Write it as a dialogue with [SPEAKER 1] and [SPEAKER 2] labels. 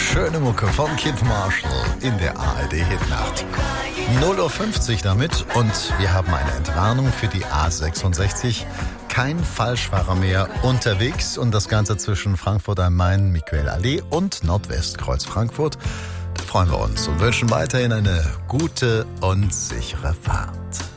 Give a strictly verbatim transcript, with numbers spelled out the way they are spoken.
[SPEAKER 1] Schöne Mucke von Kid Marshall in der A R D-Hitnacht. null Uhr fünfzig damit und wir haben eine Entwarnung für die A sechsundsechzig. Kein Falschfahrer mehr unterwegs und das Ganze zwischen Frankfurt am Main, Miquel-Allee und Nordwestkreuz Frankfurt. Da freuen wir uns und wünschen weiterhin eine gute und sichere Fahrt.